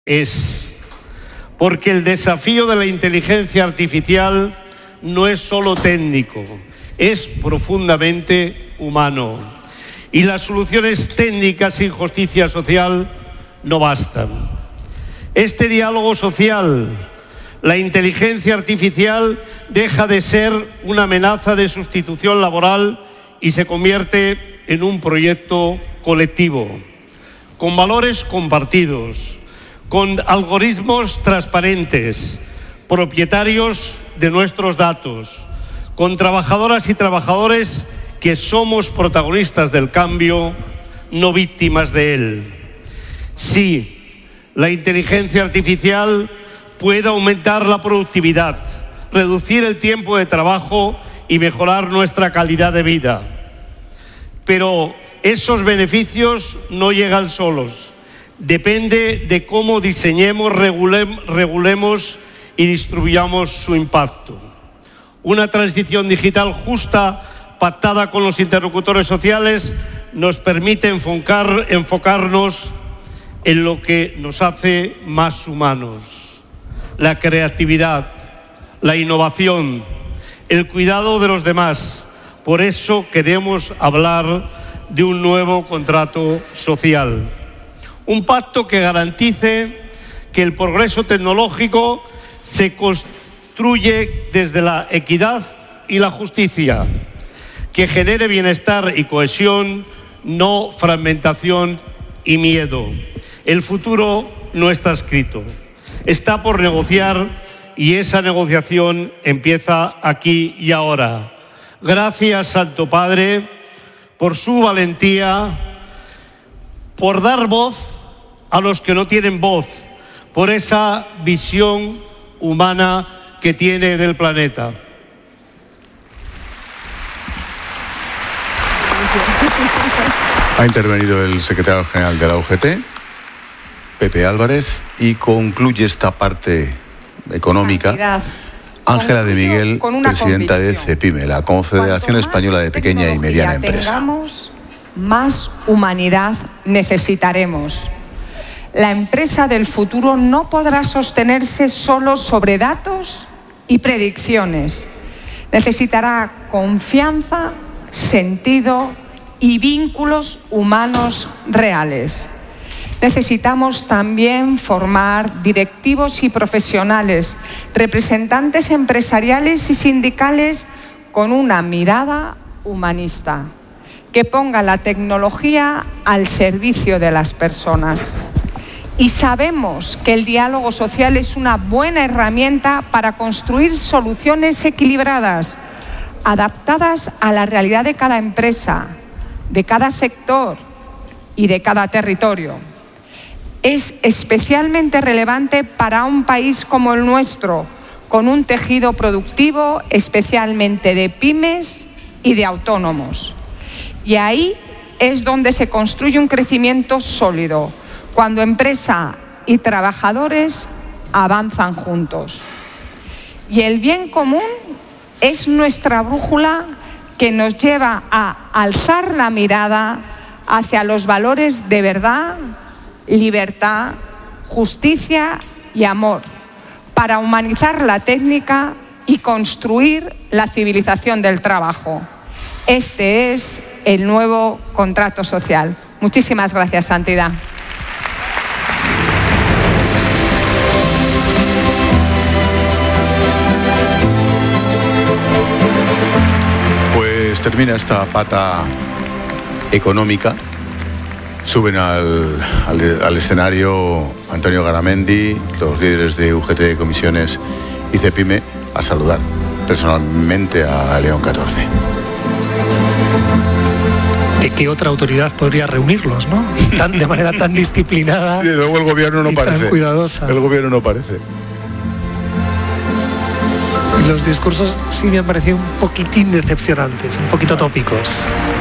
Porque el desafío de la inteligencia artificial no es solo técnico, es profundamente humano. Y las soluciones técnicas sin justicia social no bastan. Este diálogo social, la inteligencia artificial deja de ser una amenaza de sustitución laboral y se convierte en un proyecto colectivo, con valores compartidos, con algoritmos transparentes, propietarios de nuestros datos, con trabajadoras y trabajadores que somos protagonistas del cambio, no víctimas de él. Sí, la inteligencia artificial puede aumentar la productividad, reducir el tiempo de trabajo y mejorar nuestra calidad de vida. Pero esos beneficios no llegan solos. Depende de cómo diseñemos, regulemos y distribuyamos su impacto. Una transición digital justa, pactada con los interlocutores sociales, nos permite enfocarnos en lo que nos hace más humanos: la creatividad, la innovación, el cuidado de los demás. Por eso queremos hablar de un nuevo contrato social. Un pacto que garantice que el progreso tecnológico se construye desde la equidad y la justicia, que genere bienestar y cohesión, no fragmentación y miedo. El futuro no está escrito, está por negociar, y esa negociación empieza aquí y ahora. Gracias, Santo Padre, por su valentía, por dar voz a los que no tienen voz, por esa visión humana que tiene del planeta. Ha intervenido el secretario general de la UGT, Pepe Álvarez, y concluye esta parte económica Ángela de Miguel, presidenta de CEPIME, la Confederación Española de Pequeña y Mediana Empresa. Tengamos, más humanidad necesitaremos. La empresa del futuro no podrá sostenerse solo sobre datos y predicciones. Necesitará confianza, sentido y vínculos humanos reales. Necesitamos también formar directivos y profesionales, representantes empresariales y sindicales con una mirada humanista, que ponga la tecnología al servicio de las personas. Y sabemos que el diálogo social es una buena herramienta para construir soluciones equilibradas, adaptadas a la realidad de cada empresa, de cada sector y de cada territorio. Es especialmente relevante para un país como el nuestro, con un tejido productivo especialmente de pymes y de autónomos. Y ahí es donde se construye un crecimiento sólido, cuando empresa y trabajadores avanzan juntos. Y el bien común es nuestra brújula que nos lleva a alzar la mirada hacia los valores de verdad, libertad, justicia y amor, para humanizar la técnica y construir la civilización del trabajo. Este es el nuevo contrato social. Muchísimas gracias, Santidad. Pues termina esta pata económica. Suben al escenario Antonio Garamendi, los líderes de UGT, Comisiones y CEPIME, a saludar personalmente a León XIV. ¿Qué otra autoridad podría reunirlos, no? De manera tan disciplinada. Y luego el gobierno no parece. Tan cuidadosa. El gobierno no parece. Y los discursos sí me han parecido un poquitín decepcionantes, un poquito tópicos.